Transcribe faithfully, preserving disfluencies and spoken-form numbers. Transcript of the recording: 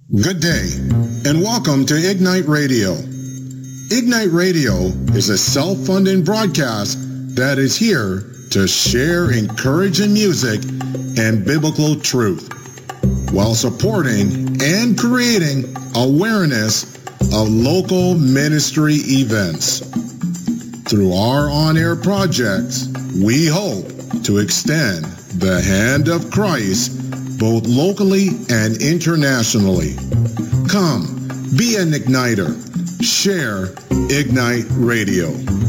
Good day, and welcome to Ignite Radio. Ignite Radio is a self-funding broadcast that is here to share encouraging music and biblical truth while supporting and creating awareness of local ministry events. Through our on-air projects, we hope to extend the hand of Christ both locally and internationally. Come, be an igniter. Share Ignite Radio.